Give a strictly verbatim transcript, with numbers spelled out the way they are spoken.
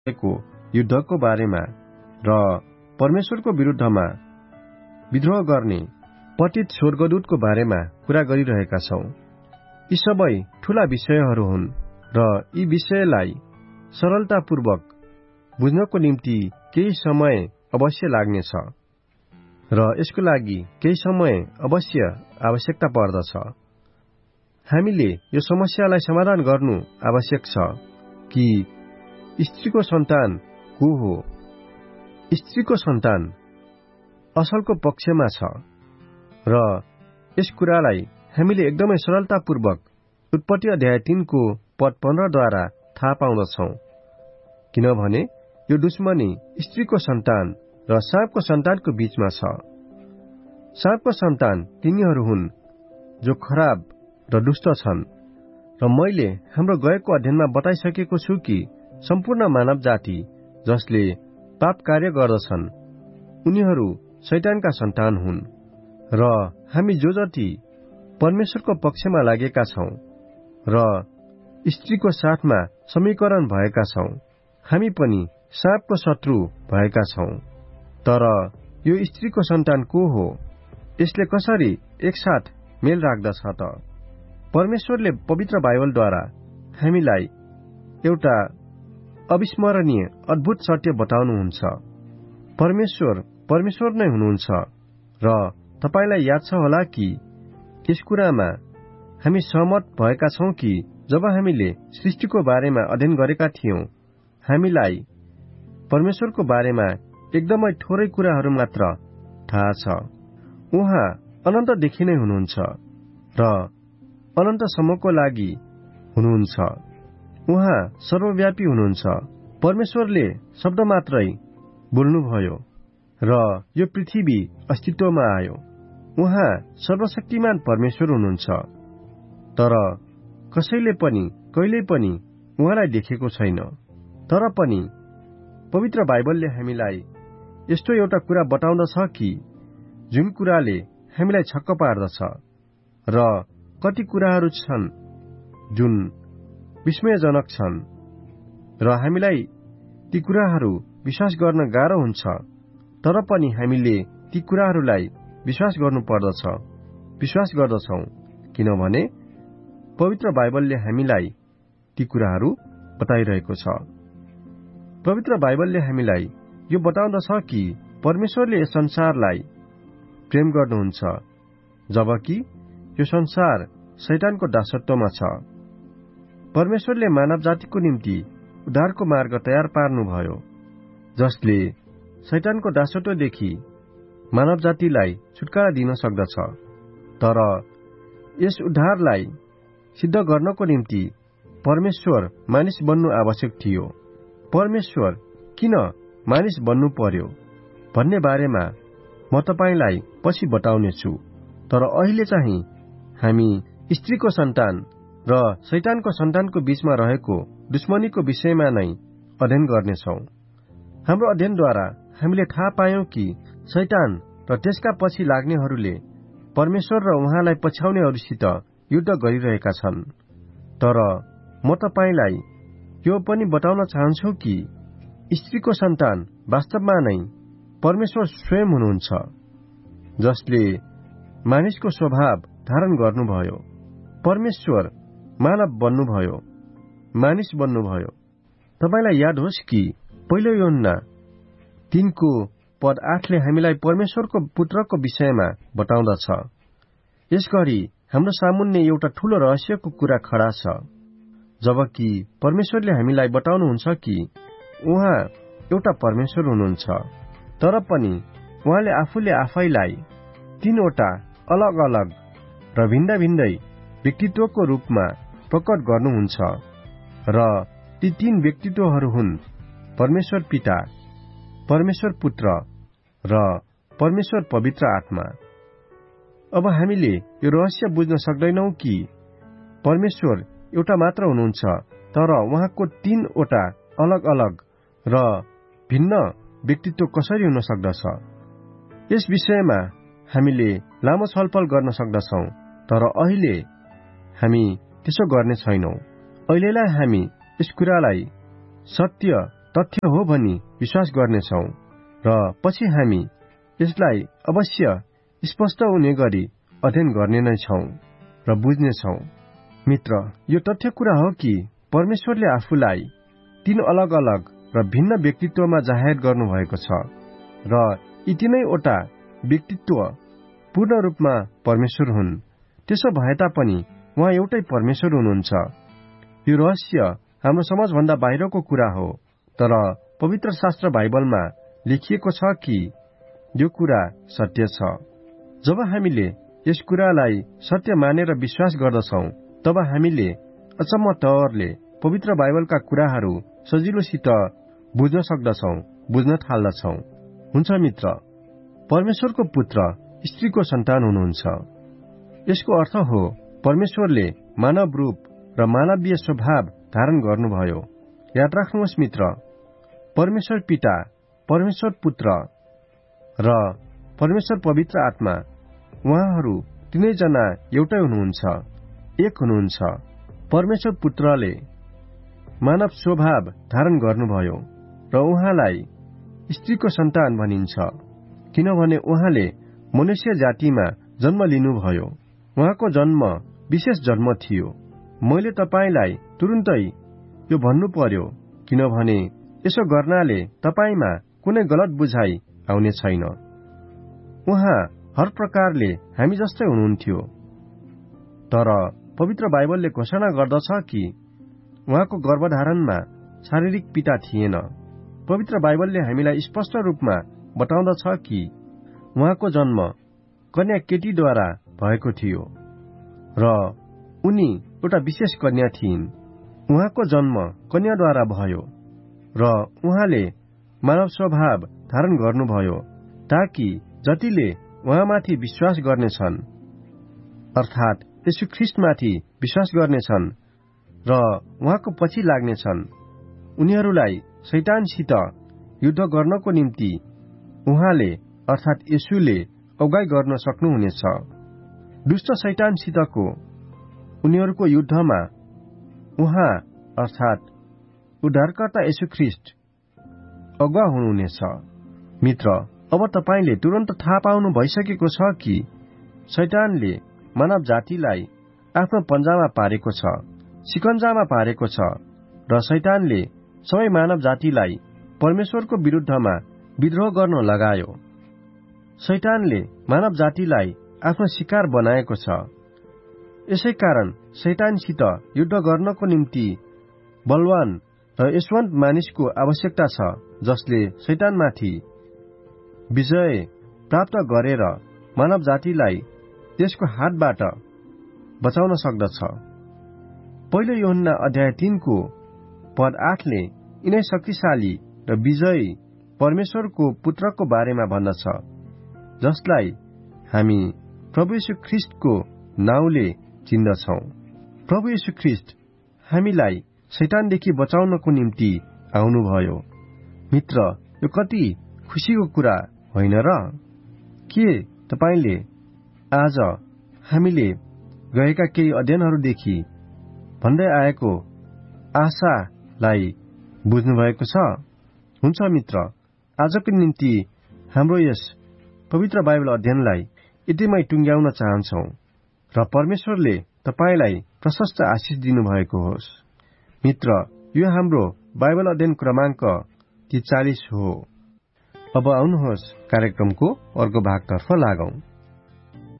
भएको युद्धको बारेमा र परमेश्वरको विरुद्धमा विद्रोह गर्ने पतित स्वर्गदूतको बारेमा कुरा गरिरहेका छौं। यी सबै ठूला विषयहरू हुन् र यी विषयलाई सरलतापूर्वक बुझ्नको निम्ति केही समय अवश्य लाग्नेछ र यसको लागि केही समय अवश्य आवश्यकता पर्दछ। हामीले यो समस्यालाई समाधान गर्नु आवश्यक छ कि स्त्रीको सन्तान को हो। स्त्रीको सन्तान असलको पक्षमा छ र यस कुरालाई हामीले एकदमै सरलतापूर्वक उत्पत्ति अध्याय तीन को पद पन्ध्रद्वारा थाहा पाउँदछौं, किनभने यो दुश्मनी स्त्रीको सन्तान र साँपको सन्तानको बीचमा छ। साँपको सन्तान तिनीहरू हुन् जो खराब र दुष्ट छन् र मैले हाम्रो गएको अध्ययनमा बताइसकेको छु कि सम्पूर्ण मानव जाति जसले पाप कार्य गर्दछन् उनीहरू शैतानका सन्तान हुन् र हामी जो जति परमेश्वरको पक्षमा लागेका छौं र स्त्रीको साथमा समीकरण भएका छौं, हामी पनि साँपको शत्रु भएका छौं। तर यो स्त्रीको सन्तान को हो? यसले कसरी एकसाथ मेल राख्दछ त? परमेश्वरले पवित्र बाइबलद्वारा हामीलाई एउटा अविस्मरणीय अद्भुत सत्य बताउनुहुन्छ। परमेश्वर परमेश्वर नै हुनुहुन्छ र तपाईलाई याद छ होला कि यस कुरामा हामी सहमत भएका छौं कि जब हामीले सृष्टिको बारेमा अध्ययन गरेका थियौं, हामीलाई परमेश्वरको बारेमा एकदमै थोरै कुराहरू मात्र थाहा छ। उहाँ अनन्तदेखि नै हुनुहुन्छ र अनन्तसम्मको लागि हुनुहुन्छ। उहाँ सर्वव्यापी हुनुहुन्छ। परमेश्वरले शब्द मात्रै बोल्नुभयो र यो पृथ्वी अस्तित्वमा आयो। उहाँ सर्वशक्तिमान परमेश्वर हुनुहुन्छ, तर कसैले पनि कहिल्यै पनि उहाँलाई देखेको छैन। तर पनि पवित्र बाइबलले हामीलाई यस्तो एउटा कुरा बताउँदछ कि जुन कुराले हामीलाई छक्क पार्दछ र कति कुराहरू छन् जुन विस्मयजनक छन् र हामीलाई ती कुराहरू विश्वास गर्न गाह्रो हुन्छ। तर पनि हामीले ती कुराहरूलाई विश्वास गर्नु पर्दछ, विश्वास गर्दछौं, किनभने पवित्र बाइबलले हामीलाई ती कुराहरू बताइरहेको छ। पवित्र बाइबलले हामीलाई यो बताउँदछ कि परमेश्वरले यस संसारलाई प्रेम गर्नुहुन्छ, जबकि यो संसार शैतानको दासत्वमा छ। परमेश्वरले मानव जातिको निम्ति उद्धारको मार्ग तयार पार्नुभयो, जसले शैतानको दासत्वदेखि मानव जातिलाई छुटकारा दिन सक्दछ। तर यस उद्धारलाई सिद्ध गर्नको निम्ति परमेश्वर मानिस बन्नु आवश्यक थियो। परमेश्वर किन मानिस बन्नु पर्यो भन्ने बारेमा म तपाईलाई पछि बताउनेछु। तर अहिले चाहिँ हामी स्त्रीको सन्तान र शैतानको सन्तानको बीचमा रहेको दुश्मनीको विषयमा नै अध्ययन गर्नेछौं। हाम्रो अध्ययनद्वारा हामीले थाहा पायौं कि शैतान र त्यसका पछि लाग्नेहरूले परमेश्वर र उहाँलाई पछ्याउनेहरूसित युद्ध गरिरहेका छन्। तर म तपाईलाई यो पनि बताउन चाहन्छु कि स्त्रीको सन्तान वास्तवमा नै परमेश्वर स्वयं हुनुहुन्छ, जसले मानिसको स्वभाव धारण गर्नुभयो। परमेश्वर मानव बन्नुभयो, मानिस बन्नुभयो। तपाईलाई याद होस् कि पहिलो यूहन्ना तीनको पद आठले हामीलाई परमेश्वरको पुत्रको विषयमा बताउँदछ। यसगरी हाम्रो सामुन्ने एउटा ठूलो रहस्यको कुरा खडा छ, जबकि परमेश्वरले हामीलाई बताउनुहुन्छ कि उहाँ एउटा परमेश्वर हुनुहुन्छ। तर पनि उहाँले आफूले आफैलाई तीनवटा अलग अलग र भिन्दा भिन्दै व्यक्तित्वको रूपमा प्रकट गर्नुहुन्छ र ती तीन व्यक्तित्वहरू हुन् परमेश्वर पिता, परमेश्वर पुत्र र परमेश्वर पवित्र आत्मा। अब हामीले यो रहस्य बुझ्न सक्दैनौ कि परमेश्वर एउटा मात्र हुनुहुन्छ, तर उहाँको तीनवटा अलग अलग र भिन्न व्यक्तित्व कसरी हुन सक्दछ। यस विषयमा हामीले लामो छलफल गर्न सक्दछौं, तर अहिले हामी त्यसो गर्ने छैनौं। अहिलेलाई हामी यस कुरालाई सत्य तथ्य हो भनी विश्वास गर्नेछौं र पछि हामी यसलाई अवश्य स्पष्ट हुने गरी अध्ययन गर्ने नै छौं र बुझ्नेछौं। मित्र, यो तथ्य कुरा हो कि परमेश्वरले आफूलाई तीन अलग अलग र भिन्न व्यक्तित्वमा जाहेर गर्नुभएको छ र यी तीनैवटा व्यक्तित्व पूर्ण रूपमा परमेश्वर हुन्। त्यसो भए तापनि उहाँ एउटै परमेश्वर हुनुहुन्छ। यो रहस्य हाम्रो समझभन्दा बाहिरको कुरा हो, तर पवित्र शास्त्र बाइबलमा लेखिएको छ कि यो कुरा सत्य छ। जब हामीले यस कुरालाई सत्य मानेर विश्वास गर्दछौं, तब हामीले अचम्म तवरले पवित्र बाइबलका कुराहरू सजिलोसित बुझ्न सक्दछौं, बुझ्न थाल्दछौं। हुन्छ मित्र, परमेश्वरको पुत्र स्त्रीको सन्तान हुनुहुन्छ। यसको अर्थ हो परमेश्वरले मानव रूप र मानवीय स्वभाव धारण गर्नुभयो। याद राख्नुहोस् मित्र, परमेश्वर पिता, परमेश्वर पुत्र र परमेश्वर पवित्र आत्मा, उहाँहरू तीनैजना एउटै हुनुहुन्छ, एक हुनुहुन्छ। परमेश्वर पुत्रले मानव स्वभाव धारण गर्नुभयो र उहाँलाई स्त्रीको सन्तान भनिन्छ, किनभने उहाँले मनुष्य जातिमा जन्म लिनुभयो। उहाँको जन्म विशेष जन्म थियो। मैले तपाईलाई तुरुन्तै यो भन्नु पर्यो, किनभने यसो गर्नाले तपाईमा कुनै गलत बुझाइ आउने छैन। उहाँ हर प्रकारले हामी जस्तै हुनुहुन्थ्यो, तर पवित्र बाइबलले घोषणा गर्दछ कि उहाँको गर्भधारणमा शारीरिक पिता थिएन। पवित्र बाइबलले हामीलाई स्पष्ट रूपमा बताउँदछ कि उहाँको जन्म कन्या केटीद्वारा भएको थियो र उनी एउटा विशेष कन्या थिइन्। उहाँको जन्म कन्याद्वारा भयो र उहाँले मानव स्वभाव धारण गर्नुभयो ताकि जतिले उहाँमाथि विश्वास गर्नेछन्, अर्थात् यीशु ख्रीष्टमाथि विश्वास गर्नेछन् र उहाँको पछि लाग्नेछन्, उनीहरूलाई शैतानसित युद्ध गर्नको निम्ति उहाँले अर्थात् येशूले अगुवाई गर्न सक्नुहुनेछ। दुष्ट शैतानसितको उनीहरूको युद्धमा उहाँ अर्थात् उद्धारकर्ता येशू ख्रीष्ट अगुवा हुनुहुनेछ। मित्र, अब तपाईले तुरन्त थाहा पाउनु भइसकेको छ कि शैतानले मानव जातिलाई आफ्नो पन्जामा पारेको छ, सिकन्जामा पारेको छ र शैतानले सबै मानव जातिलाई परमेश्वरको विरुद्धमा विद्रोह गर्न लगायो। शैतानले मानव जातिलाई आफ्नो शिकार बनाएको छ। यसै कारण शैतानसित युद्ध गर्नको निम्ति बलवान र यशवन्त मानिसको आवश्यकता छ, जसले शैतानमाथि विजय प्राप्त गरेर मानव जातिलाई त्यसको हातबाट बचाउन सक्दछ। पहिलो यूहन्ना अध्याय तीन को पद आठले यिनै शक्तिशाली र विजयी परमेश्वरको पुत्रको बारेमा भन्दछ, जसलाई हामी प्रभु येशू ख्रीष्टको नाउँले चिन्दछौं। प्रभु येशू ख्रीष्ट हामीलाई शैतानदेखि बचाउनको निम्ति आउनुभयो। मित्र, यो कति खुशीको कुरा होइन र? के तपाईले आज हामीले गएका केही अध्ययनहरूदेखि भन्दै आएको आशालाई बुझ्नुभएको छ? हुन्छ मित्र, आजको निम्ति हाम्रो यस पवित्र बाइबल अध्ययनलाई यतिमै टुङ्ग्याउन चाहन्छौ र परमेश्वरले तपाईलाई प्रशस्त आशिष दिनुभएको होस्। मित्र, यो हाम्रो बाइबल अध्ययन क्रमाङ्क त्रिचालीस हो। अब आउनुहोस् कार्यक्रमको अर्को भागतर्फ लागौं।